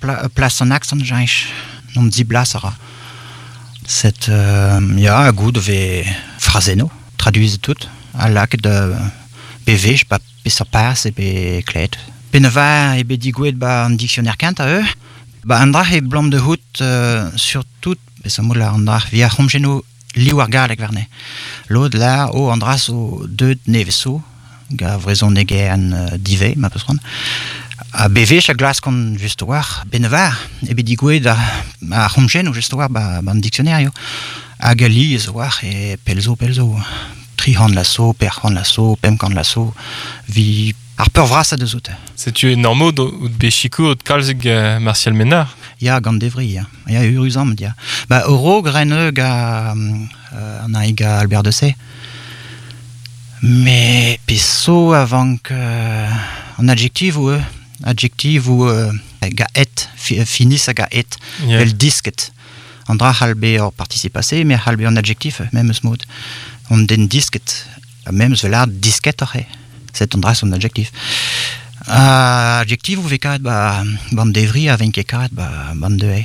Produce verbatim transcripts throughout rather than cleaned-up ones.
pla- place en accent j'aich nom di blasara cette euh, ja good ve fraseno traduise tout à lac de bv je pas ça passe et be clét beneva et be digoued ba un dictionnaire quant à eux ba andra et blanc de hout euh, sur tout et ça moula andra via homgeno liwarga avec verne l'autre là au andras au deux neveso ga vraison nege an uh, dive ma pesron a bv chaque glace qu'on juste voir beneva et be digoued a a homgeno juste voir ba ban dictionnaire a gali voir et pelzo pelzo trihon lasso perhon lasso pemkan lasso vi Harper vrasa de zout. C'est-tu normaux de Béchico de Kalzig Martial Ménard? Ya gant devri ya. Ya urusam dia. Ba euro grene ga euh, an aiga Albert de C. Mais peso avant que en adjectif ou adjectif ou euh, ga et finis ga et yeah. El disket. Andra halbe or participacé mais halbe en adjectif même smooth. On den disket même cela disket aurait. C'est un son adjectif. Uh, adjectif ou vekat ba bande devri a vingt-quatre ba bande de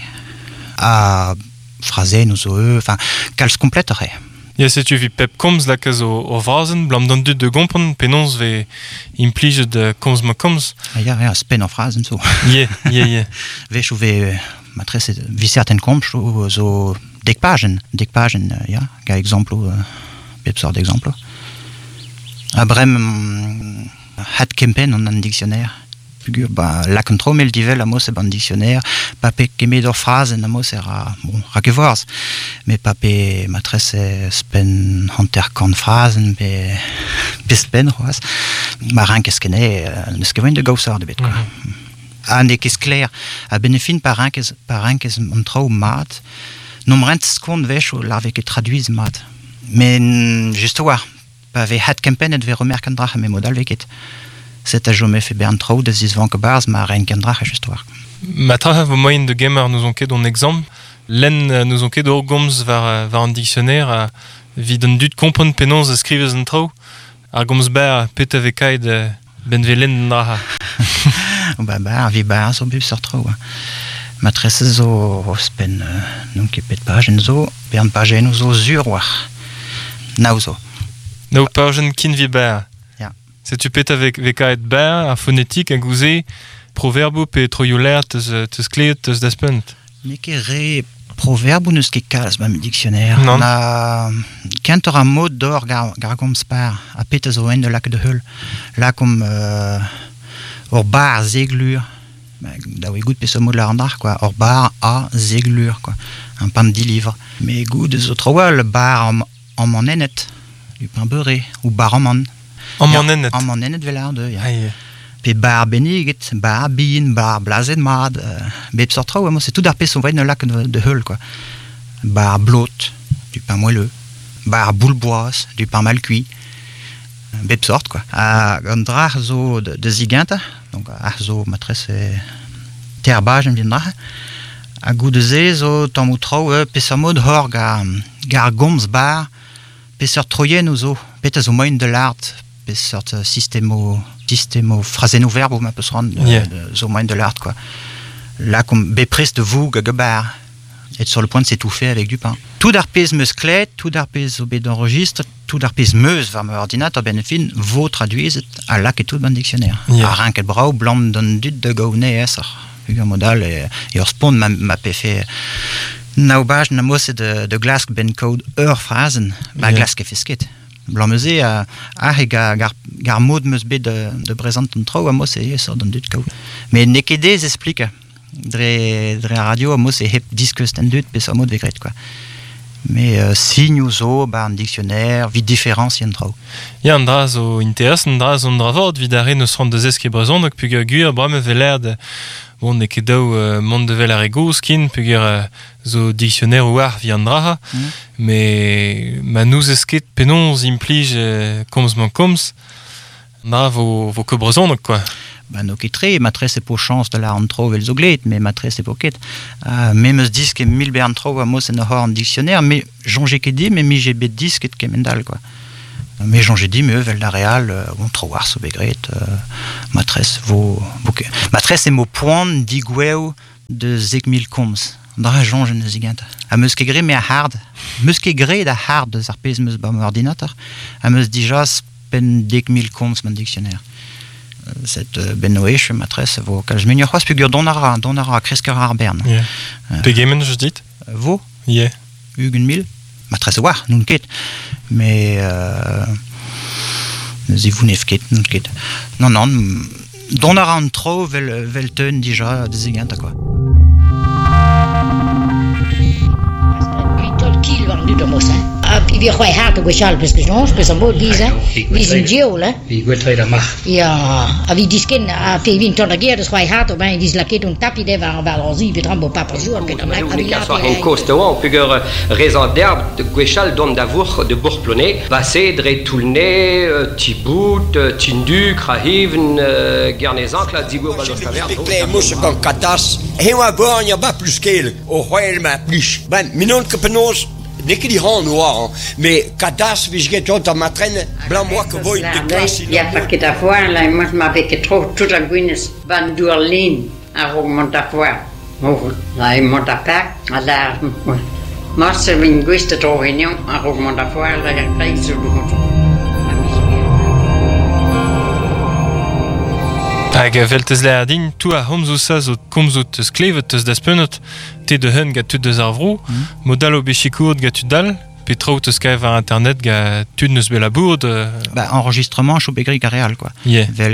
a phrase nous eux enfin cals compléterait. Ja se tu vi pep coms la case o, o vrasen blam dan dut de gompen penons ve implige de coms ma coms. Ah ja ja spen en phrase so. Yeah yeah yeah. Ve chouve matresse vi certaines coms so dek pagen dek pagen ja ga exemple pep sort d'exemple. À Brême, hat kempen on un dictionnaire. Figure, bah, la contrôle mais le divel, amo c'est un dictionnaire. Papé kemé d'or phrase, amo c'est ra, bon, rakevors. Mais papé matresse spen hunter con phrase, mais pispen roas. Marin qu'est-ce qu'est né, ne ce que vient de gausser de bête quoi. Ah, ne qu'est-ce clair. À bénéfice par un qu'est par un qu'est on trouve mat. Non rent skon vech ou l'arve qui traduise mat. Mais juste voir. Ve hat kempen et ve remerk an drach me modal veket. C'est a jome fait bien trop de zis vank bars ma rein kan drach juste voir. Ma tra vo moyen de gamer nous on ket don exemple. Len nous on ket d'or goms var var un dictionnaire vid un dut kompon penons skrivez an tro. Ar goms ber pet ave kaid ben velen drach. Ba ba vi ba so bib sort tro. Ma tresse zo spen non ket pet page zo bern page nous zo zur war. Nauzo. No pagen kin vi ber. Ja. Se tu pet avec veka et ber, a phonétique, a gouzé, proverbo pe troioler teus teus kleet teus daspent. Mais que ré proverbe ou ne ce qui casse même dictionnaire. Non. On a quand on a mot d'or gar gar comme spar a pet zo en de lac de hul. Là comme euh, or bar zeglur. Da oui goût pe ce mot de la randar quoi. Or bar a zeglur quoi. Un pan de livre. Mais goût des autres ouais le bar en en monenet. Du pain beurré ou bar en mon en monenet en monenet velar de ja aïe pe bar benigit bar bin bar blazen mad beb sortro moi c'est tout d'arpé son vaine lac de, de hul quoi bar blot du pain moelleux bar bouleboise du pain mal cuit beb sort quoi a gondrar zo de, de ziganta donc a zo matresse terba j'aime bien a goût de zé zo tamutro pe sa mode hor gar gar goms bar Pesser troyen ou zo, peut-être au moyen de l'art, pesser systémo, systémo, phrasé nou verbe ou ma peut se rendre au moyen de l'art quoi. Là comme béprise de vous gagebar, être sur le point de s'étouffer avec du pain. Tout d'arpèse musclé, tout d'arpèse au bé d'enregistre, tout d'arpèse meuse vers mon ordinateur benefin, vous traduisez à la que tout bon dictionnaire. Yeah. À rien que brau blanc d'un dut de gaune ça, un modal et et spawn m'a m'a fait Naubage na mos de de glace ben code ur phrasen ba glace que fisket blanc musée a a gar gar gar mod mus be de de présent tro a mos et ça donne du code mais nekede explique dre dre radio a mos et hip disque standard pe ça mod vegret quoi mais euh, signe ou zo ba un dictionnaire vite différencien trop ja un dra zo intéressant dra zo dravort vidare nos rend de eske brezon donc pugur guir brame veler de bon ne ket daou euh, monde de vel ar ego skin pugur euh, zo dictionnaire ou ar viandra mm. mais ma nous esket penons implige euh, coms man coms na vo vo cobrezon donc quoi bah no kitre matre c'est pour chance de la antro vel zoglet mais matre c'est pocket euh, même ce disque mille bern tro mo c'est no en dictionnaire mais j'en j'ai que dit mais mi j'ai bet disque et kemendal quoi mais j'en j'ai dit mais vel la réal euh, on trop war so begret euh, matresse vos matresse c'est mo point digweu de zeg mil komz. Dra jonge ne zigant. A meus ket gre me a hard. Meus ket gre da hard deus ar pez meus ba ordinateur. A meus dijas pen dek mil komz man dictionnaire. Cette uh, benoech matresse vo kalj menio c'hoaz pugur donara, donara kresker ar bern. Yeah. Uh, Pegemen, je dit Vo Yeah. Ugen mil matresse war, nun ket. Mais euh, zi vous nef ket, nun ket. Non, non, donara an tro vel, vel teun dija de zigant, quoi. Kiel waren nu de moest, hè. Uh, weer gewoon hard ook wel dus gezond, dus een mooi hè. Wie zijn deel, hè. Wie goed hij dat mag. Ja, a wie dis ken a fe vin ton agier dus gewoon hard op en dis laket un tapi de var var ozi vi trambo pa per jour que dans la communication so en coste wa pugur raison d'herbe de gwechal don d'avour de bourplonné passé dre toulné tibout tindu krahiven garnezan la digo balos taverne les mouches con katas he wa bornya ba plus kel o royal ma plus ben minon que penos nek die han noir mais katas vi get tot ma traîne blanc moi que voy de classe il y a pas que d'avoir là moi je m'avais que trop toute la guinness van durlin à remontafoire oh là il monte pas à la moi c'est une guiste de réunion à remontafoire là il y a pas sur le Hag veltez le adin, tu a homzousa zo komzout eus klevet eus das peunot, te de hun ga tud eus ar vrou, mm. modal o bechikourt ga tud dal, pe traout eus kaev ar internet ga tud neus bel abourd. Euh... Bah, enregistrement, chou begri ga real, quoi. Yeah. Vel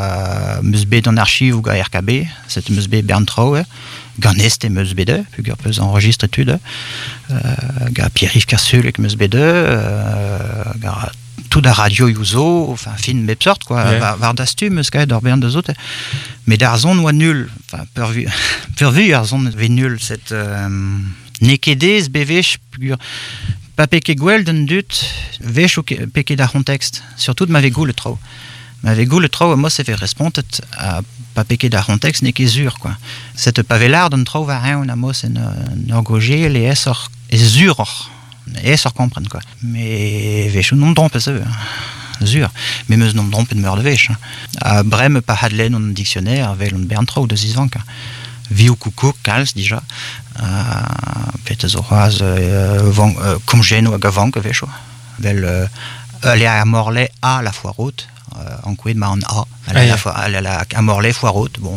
ga meus bet an archiv ou ga R K B, set meus bet bern trao, eh. Ga neste meus bet de, pugur peus enregistre tud, euh, ga Pierre-Yves Kersul ek meus bet de, euh, ga tout da radio yuzo, enfin fin bep sort quoi, yeah. var, var dastu meus kaet d'or bern deus autres. Mais d'ar zon oa nul, enfin pervu, pervu ar zon ve nul, cette euh, nekedez bevech pugur pa peke gwell d'un dut, vech o peke da contexte, surtout de ma vegou le trao. Ma vegou le trao, moi se fait respontet a pa peke da contexte neke zur quoi. Cette pavelar d'un trao va rien, a mo se ne goge les essor zur. Et ça comprendre quoi. Mais vech non dompe ça zur. Mais meus non dompe de meur de vech. À Brême pas hadlen un dictionnaire vel un berntrau de zizvanka. Viu coucou cals déjà. Euh peut-être zoraz vent comme geno à gavanka vech. Vel aller à Morlaix à la foire haute. En coué de ma en A. À la fois à Morlaix foire haute. Bon,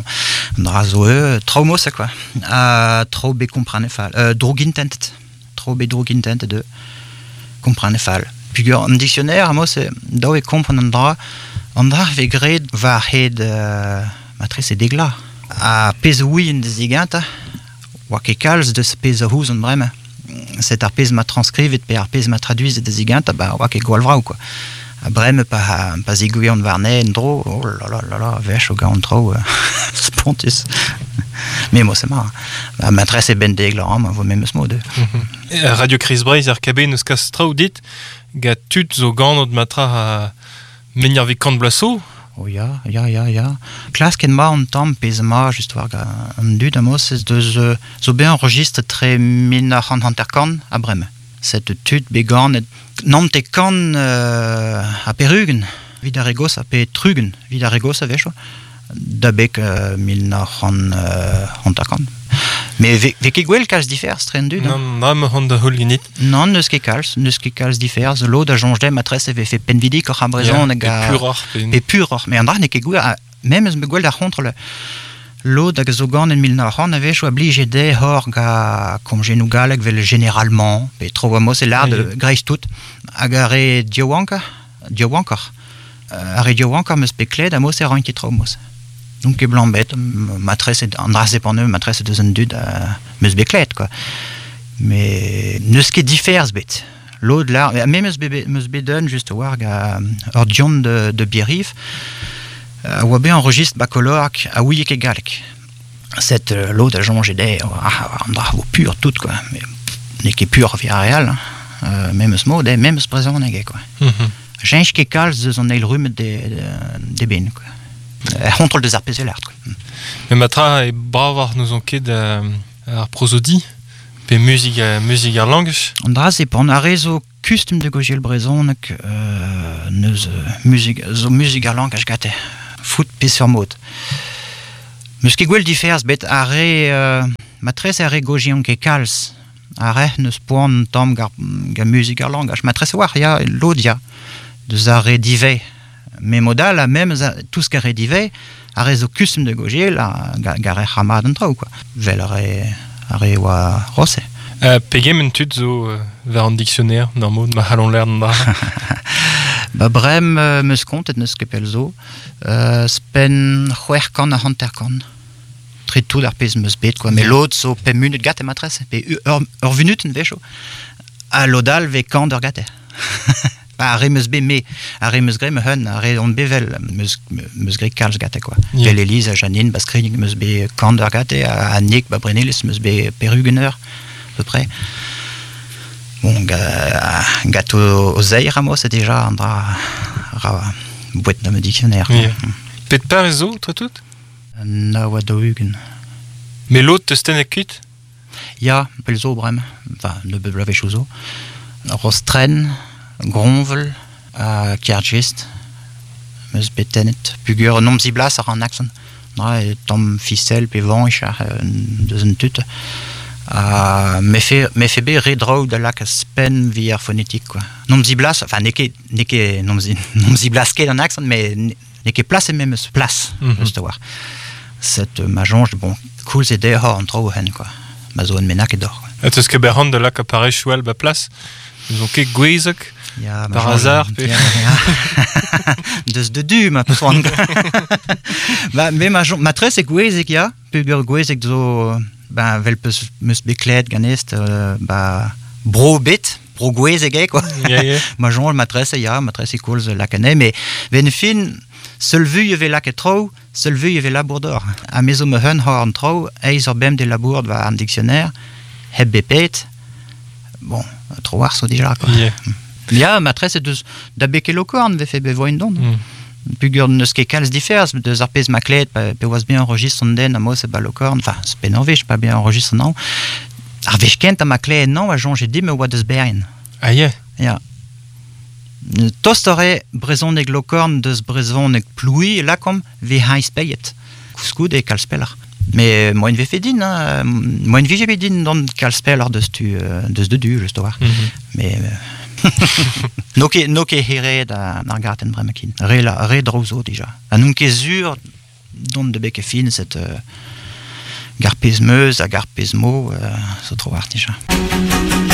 drazoe traumo ça quoi. Euh trop bé comprendre fal. Euh drogintent. Bedroog intent de comprendre fal. Puis un dictionnaire, moi c'est d'où comprendre andra vegred va hed matrice degla a pezoui in desiganta wa ke kals de pezohus en breme cet arpez ma transcrive et arpez ma traduise desiganta ba wa ke golvra quoi a breme pas pas igoué en varnet ndro oh là là là là vech au gant trop spontis. Mais moi c'est marrant. Ma maîtresse est ben déglant, moi vous même ce mot de. Radio Chris Braze R K B neus kas trao dit ga tut zo gant od matra a menir vi kant blaso. Oh ya, ya, ya, ya. Classe ken ma on tam pez ma juste voir ga un dud amo c'est de zo zo ben enregistre très mina han hanterkan à Brême. Cette tut began non te kan euh, à Perugen, vidaregos à Petrugen, vidaregos à vecho. Dabek uh, mil na han uh, hantakan. Mais veke gwell kals differs trendu. Non, non, me hon de hulginit. Non, neus ket kals, neus ket kals differs. Lo da jonge matresse avait fait penvidi kor a brezon ga. Et puror. Et puror. Mais andra ne ket gwell, même me gwell da contre le lo da zogan en mil na han avait cho obligé de hor ga comme genou galeg vel généralement. Et trop mo c'est l'art de greis tout. Agare diowanka, diowankor. Are diowankor me spekled a mo c'est ranki trop mos. Donc est blanc bête matresse andra c'est pendant matresse de zone dud meus beklet quoi. Mais ne ce qui diffère bête l'autre là même meus bébé meus beden juste war ga ordion de de Bierif ou bien enregistre bacolorc à oui et galek cette l'autre Jean Gédé andra pur tout quoi mais n'est qui pur via réel même ce mot des même ce présent nègre quoi. J'ai que calz de son aile rhume des des ben quoi. Contre des arpés l'art. Mais matra est brave nous on ket ar prosodi pe musique musique ar langues. On dra c'est pour un réseau custom de Gogel Brezon que neus musique zo musique ar langue gate foot pe sur mot. Meus ket gwell difers bet are euh, matres are gojion ket kalz. Are neus poan tom gar, gar music ar langaj. Matres war ya lodia. Deus are dive. Me modal a même tous gare dive are zo kusm de gojiel a gare hamad an trao quoi. Vel are are wa rosse. Uh, Pegem en tud zo uh, ver an dictionnaire normod ma halon lern da. Ba brem uh, meus kont et neus kepel zo. Uh, spen c'hwer kan a hanter kan. Tre tout ar pez meus bet quoi. Me l'autre so pe munut gate matres. Pe ur, ur vunut en vecho. A lodal ve kan d'ur gate. Are meus be me, are meus gre me hun, are on bevel meus meus gre kalz gate quoi. Yeah. Vel Elise, Janine, ba skrinig meus be kan d'ur gate, a Nick, ba Brenelis meus be perugener, à peu près. Bon, ga, gâteau aux aïrs, moi, c'est déjà un dra, ra, boîte de me dictionnaire. Yeah. Pet par les autres, tout? Na, wa do hugen. Mais l'autre, te sten ekut? Ja, pel zo brem. Enfin, ne be blave chouzo. Rostren, Gronvel, uh, Kiergist, meus betenet, pugur nom ziblas ar an axon. Na, et tom ficel, pe vanch, uh, deus un tut. Uh, me fe me fe be redro de la spen via phonétique quoi. Nom ziblas, enfin neke neke nom zi nom ziblas ket an accent mais neke place et même place mm-hmm. juste voir. Cette majonge bon cool c'est der en trop hen quoi. Ma zone menak et d'or. Est-ce que berhand de la qu'apparaît choual ba place? Ils ont que guizek. Ja, par hasard. Ja, ja. Deus de du ma poan. Ba me ma ma tres e guizek ja, pugur guizek zo ben vel peus meus beklet ganest uh, ba bro bit bro gwezege quoi. Yeah, yeah. Ma jon matres ya matres e cool la canet mais ven fin seul vu y avait la que trop seul vu y avait la bourdor a meso me hun horn trop eiser bem de la bourde va en dictionnaire heb bepet bon trop war so déjà quoi. Yeah. Ja matres e deus da bekelo korn ve fe bevoin don. Mm. Pugur neus ket kalz differs, deus ar pez maklet, pe oaz bien enregistre den a mos e balokorn, enfin, c'est non vech, pas bien enregistre non. Ar vech kent a maklet non, a jonge di me oa deus berin. Ah yeah. Ja. Tost ore brezon eg lokorn deus brezon eg ploui, la kom ve haiz peiet. Kouskoud e kalz pelar. Mais moin ve fe din, hein, moin ve je din don kalz pelar deus tu, deus de du, just war. Mm-hmm. Mais... no ke no ke here da ar garten bremakin re la re drozo déjà a nun ke zur don de beke fin cette uh, garpezmeuse a garpezmo uh, so trovar déjà.